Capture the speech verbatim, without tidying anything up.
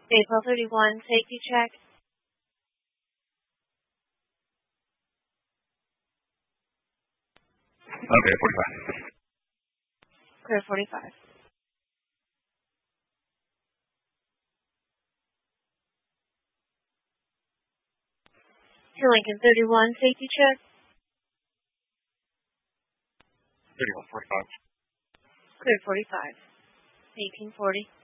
April thirty-one, safety check. Okay, forty-five. Clear forty-five. To Lincoln thirty-one, safety check. thirty-one, forty-five. Clear forty-five. eighteen forty.